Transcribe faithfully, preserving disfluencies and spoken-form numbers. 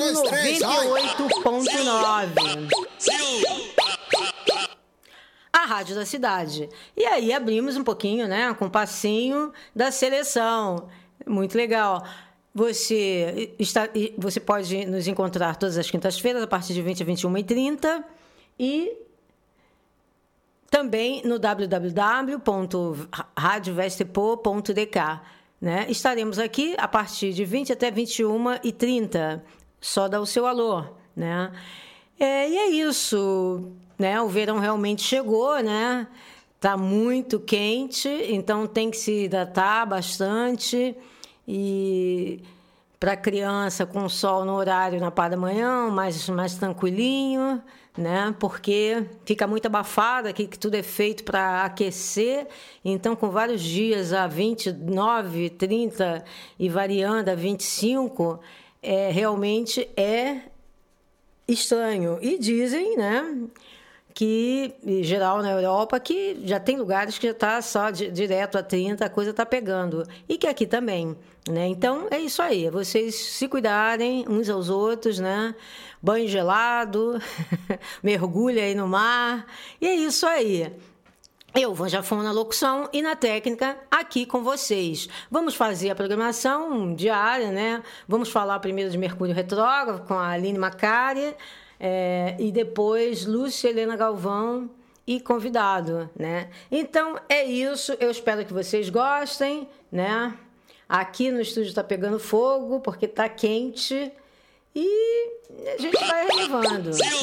dois, três, noventa e oito ponto nove. A Rádio da Cidade. E aí abrimos um pouquinho, né, com o passinho da seleção. Muito legal. Você, está, você pode nos encontrar todas as quintas-feiras, a partir de vinte a vinte e uma e trinta. E também no w w w ponto rádio vestepo ponto d k. Né? Estaremos aqui a partir de vinte até vinte e uma e trinta. Só dá o seu alô. Né? É, e é isso. Né? O verão realmente chegou, né? Tá muito quente, então tem que se hidratar bastante. E para criança com sol no horário na parte da manhã, mais, mais tranquilinho, né? Porque fica muito abafado aqui, que tudo é feito para aquecer. Então, com vários dias a vinte e nove, trinta e variando a vinte e cinco, é, realmente é estranho. E dizem, né, que, em geral, na Europa, que já tem lugares que já está só de, direto a trinta, a coisa está pegando. E que aqui também. Né? Então, é isso aí. Vocês se cuidarem uns aos outros, né? Banho gelado, mergulha aí no mar. E é isso aí. Eu, Vanja Fon, na locução e na técnica, aqui com vocês. Vamos fazer a programação diária, né? Vamos falar primeiro de Mercúrio Retrógrado com a Aline Macari, é, e depois Lúcia Helena Galvão e convidado, né? Então, é isso. Eu espero que vocês gostem, né? Aqui no estúdio está pegando fogo, porque está quente, e a gente vai relevando.